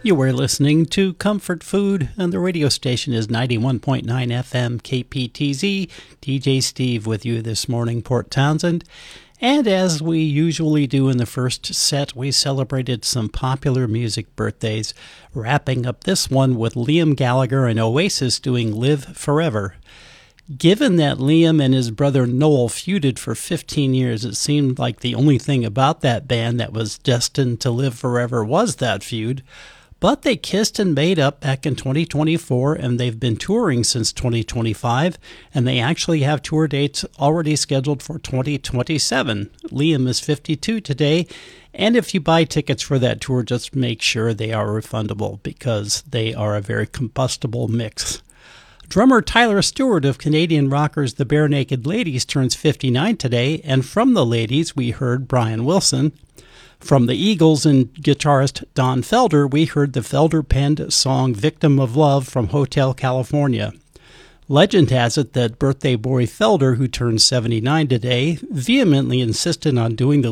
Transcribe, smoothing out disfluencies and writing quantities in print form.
You were listening to Comfort Food, and the radio station is 91.9 FM KPTZ. DJ Steve with you this morning, Port Townsend. And as we usually do in the first set, we celebrated some popular music birthdays, wrapping up this one with Liam Gallagher and Oasis doing Live Forever. Given that Liam and his brother Noel feuded for 15 years, it seemed like the only thing about that band that was destined to live forever was that feud. But they kissed and made up back in 2024, and they've been touring since 2025, and they actually have tour dates already scheduled for 2027. Liam is 52 today, and if you buy tickets for that tour, just make sure they are refundable because they are a very combustible mix. Drummer Tyler Stewart of Canadian rockers The Bare Naked Ladies turns 59 today, and from the Ladies we heard Brian Wilson. From the Eagles and guitarist Don Felder, we heard the Felder-penned song Victim of Love from Hotel California. Legend has it that birthday boy Felder, who turned 79 today, vehemently insisted on doing the